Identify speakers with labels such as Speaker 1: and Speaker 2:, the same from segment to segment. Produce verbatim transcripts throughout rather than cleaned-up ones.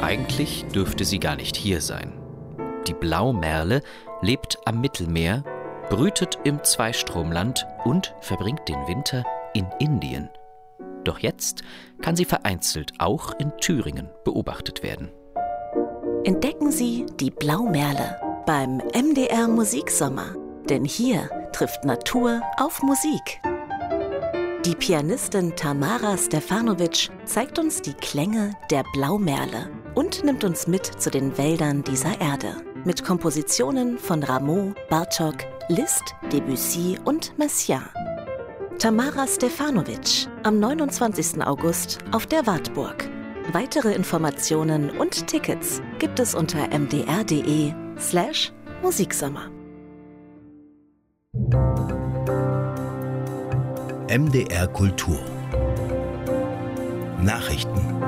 Speaker 1: Eigentlich dürfte sie gar nicht hier sein. Die Blaumerle lebt am Mittelmeer, brütet im Zweistromland und verbringt den Winter in Indien. Doch jetzt kann sie vereinzelt auch in Thüringen beobachtet werden.
Speaker 2: Entdecken Sie die Blaumerle beim M D R Musiksommer. Denn hier trifft Natur auf Musik. Die Pianistin Tamara Stefanovic zeigt uns die Klänge der Blaumerle und nimmt uns mit zu den Wäldern dieser Erde. Mit Kompositionen von Rameau, Bartók, Liszt, Debussy und Messiaen. Tamara Stefanovic am neunundzwanzigsten August auf der Wartburg. Weitere Informationen und Tickets gibt es unter mdr.de slash Musiksommer.
Speaker 3: M D R Kultur Nachrichten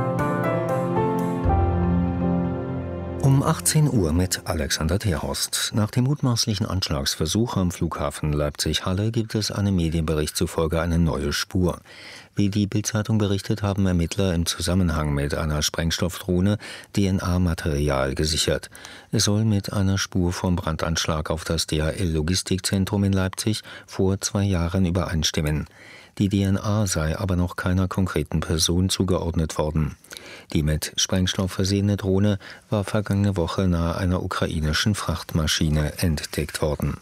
Speaker 3: um achtzehn Uhr mit Alexander Terhorst. Nach dem mutmaßlichen Anschlagsversuch am Flughafen Leipzig-Halle gibt es einem Medienbericht zufolge eine neue Spur. Wie die Bild-Zeitung berichtet, haben Ermittler im Zusammenhang mit einer Sprengstoffdrohne D N A-Material gesichert. Es soll mit einer Spur vom Brandanschlag auf das D H L-Logistikzentrum in Leipzig vor zwei Jahren übereinstimmen. Die D N A sei aber noch keiner konkreten Person zugeordnet worden. Die mit Sprengstoff versehene Drohne war vergangene Woche nahe einer ukrainischen Frachtmaschine entdeckt worden.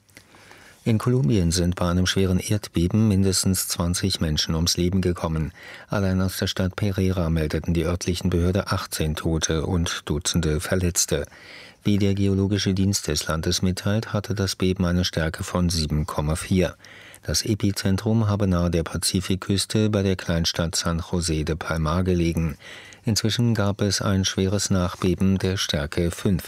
Speaker 3: In Kolumbien sind bei einem schweren Erdbeben mindestens zwanzig Menschen ums Leben gekommen. Allein aus der Stadt Pereira meldeten die örtlichen Behörden achtzehn Tote und Dutzende Verletzte. Wie der Geologische Dienst des Landes mitteilt, hatte das Beben eine Stärke von sieben Komma vier. Das Epizentrum habe nahe der Pazifikküste bei der Kleinstadt San José de Palmar gelegen. Inzwischen gab es ein schweres Nachbeben der Stärke fünf.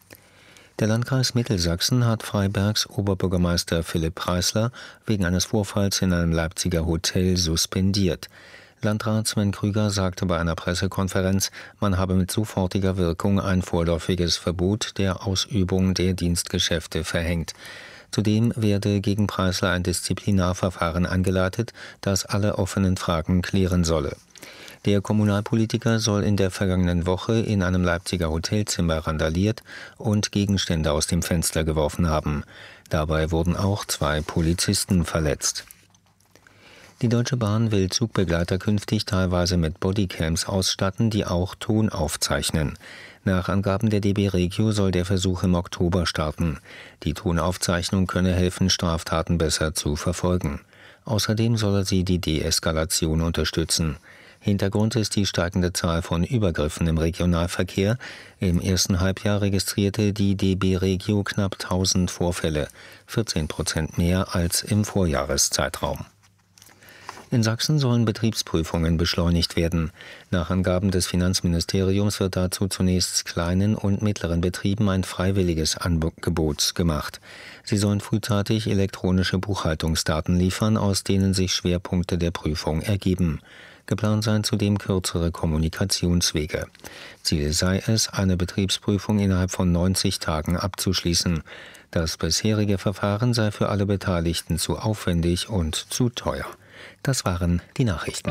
Speaker 3: Der Landkreis Mittelsachsen hat Freibergs Oberbürgermeister Philipp Preisler wegen eines Vorfalls in einem Leipziger Hotel suspendiert. Landrat Sven Krüger sagte bei einer Pressekonferenz, man habe mit sofortiger Wirkung ein vorläufiges Verbot der Ausübung der Dienstgeschäfte verhängt. Zudem werde gegen Preisler ein Disziplinarverfahren eingeleitet, das alle offenen Fragen klären solle. Der Kommunalpolitiker soll in der vergangenen Woche in einem Leipziger Hotelzimmer randaliert und Gegenstände aus dem Fenster geworfen haben. Dabei wurden auch zwei Polizisten verletzt. Die Deutsche Bahn will Zugbegleiter künftig teilweise mit Bodycams ausstatten, die auch Ton aufzeichnen. Nach Angaben der D B Regio soll der Versuch im Oktober starten. Die Tonaufzeichnung könne helfen, Straftaten besser zu verfolgen. Außerdem solle sie die Deeskalation unterstützen. Hintergrund ist die steigende Zahl von Übergriffen im Regionalverkehr. Im ersten Halbjahr registrierte die D B Regio knapp tausend Vorfälle, vierzehn Prozent mehr als im Vorjahreszeitraum. In Sachsen sollen Betriebsprüfungen beschleunigt werden. Nach Angaben des Finanzministeriums wird dazu zunächst kleinen und mittleren Betrieben ein freiwilliges Angebot gemacht. Sie sollen frühzeitig elektronische Buchhaltungsdaten liefern, aus denen sich Schwerpunkte der Prüfung ergeben. Geplant seien zudem kürzere Kommunikationswege. Ziel sei es, eine Betriebsprüfung innerhalb von neunzig Tagen abzuschließen. Das bisherige Verfahren sei für alle Beteiligten zu aufwendig und zu teuer. Das waren die Nachrichten.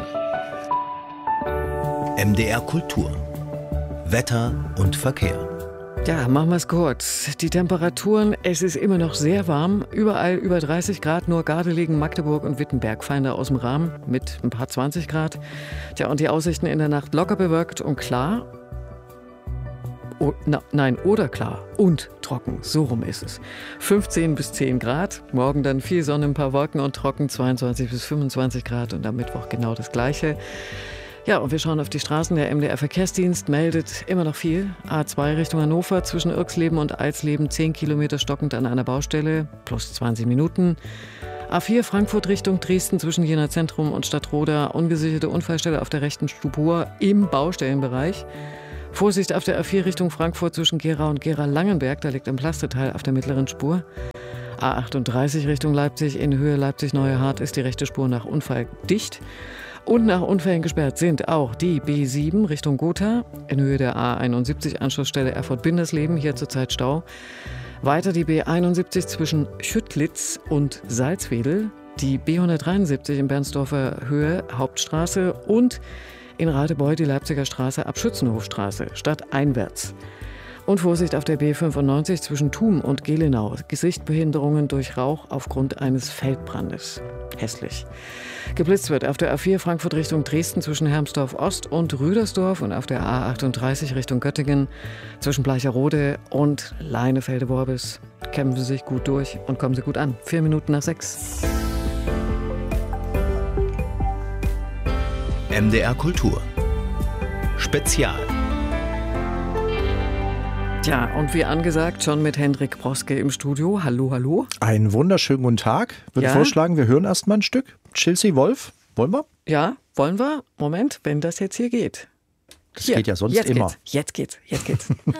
Speaker 4: M D R Kultur. Wetter und Verkehr.
Speaker 5: Ja, machen wir es kurz. Die Temperaturen, es ist immer noch sehr warm. Überall über dreißig Grad, nur Gardelegen, Magdeburg und Wittenberg fallen da aus dem Rahmen mit ein paar zwanzig Grad. Tja, und die Aussichten in der Nacht locker bewölkt und klar. Oh, na, nein, oder klar und trocken, so rum ist es. fünfzehn bis zehn Grad, morgen dann viel Sonne, ein paar Wolken und trocken, zweiundzwanzig bis fünfundzwanzig Grad und am Mittwoch genau das Gleiche. Ja, und wir schauen auf die Straßen. Der M D R-Verkehrsdienst meldet immer noch viel. A zwei Richtung Hannover zwischen Irxleben und Alsleben, zehn Kilometer stockend an einer Baustelle, plus zwanzig Minuten. A vier Frankfurt Richtung Dresden zwischen Jena Zentrum und Stadtroda, ungesicherte Unfallstelle auf der rechten Spur im Baustellenbereich. Vorsicht auf der A vier Richtung Frankfurt zwischen Gera und Gera-Langenberg, da liegt ein Pflasterteil auf der mittleren Spur. A achtunddreißig Richtung Leipzig, in Höhe Leipzig-Neue Hart ist die rechte Spur nach Unfall dicht. Und nach Unfällen gesperrt sind auch die B sieben Richtung Gotha, in Höhe der A einundsiebzig Anschlussstelle Erfurt-Bindersleben, hier zurzeit Stau. Weiter die B einundsiebzig zwischen Schüttlitz und Salzwedel, die B hundertdreiundsiebzig in Bernsdorfer Höhe, Hauptstraße und In Radebeul die Leipziger Straße ab Schützenhofstraße, stadteinwärts. Und Vorsicht auf der B fünfundneunzig zwischen Thum und Gelenau. Sichtbehinderungen durch Rauch aufgrund eines Feldbrandes. Hässlich. Geblitzt wird auf der A vier Frankfurt Richtung Dresden zwischen Hermsdorf Ost und Rüdersdorf und auf der A achtunddreißig Richtung Göttingen zwischen Bleicherode und Leinefelde-Worbis. Kämpfen Sie sich gut durch und kommen Sie gut an. Vier Minuten nach sechs.
Speaker 4: M D R Kultur Spezial.
Speaker 5: Tja, und wie angesagt, schon mit Hendrik Broske im Studio. Hallo, hallo.
Speaker 6: Einen wunderschönen guten Tag. Würde
Speaker 5: Ja?
Speaker 6: vorschlagen, wir hören erst mal ein Stück. Chelsea Wolf, wollen wir?
Speaker 5: Ja, wollen wir? Moment, wenn das jetzt hier geht.
Speaker 6: Das
Speaker 5: Hier,
Speaker 6: geht ja sonst
Speaker 5: jetzt
Speaker 6: immer.
Speaker 5: Geht's, jetzt geht's, jetzt geht's.